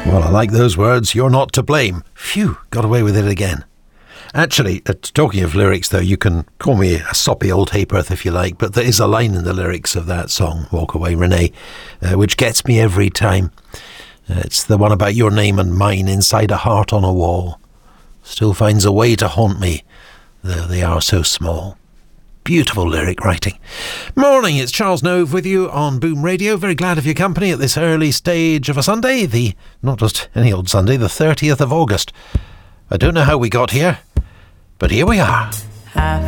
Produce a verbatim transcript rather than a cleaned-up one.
Well, I like those words. You're not to blame. Phew, got away with it again. Actually, uh, talking of lyrics, though, you can call me a soppy old Hayperth if you like, but there is a line in the lyrics of that song, Walk Away Renee, uh, which gets me every time. Uh, it's the one about your name and mine inside a heart on a wall. Still finds a way to haunt me, though they are so small. Beautiful lyric writing. Morning, it's Charles Nove with you on Boom Radio. Very glad of your company at this early stage of a Sunday, the not just any old Sunday, the thirtieth of August. I don't know how we got here, but here we are.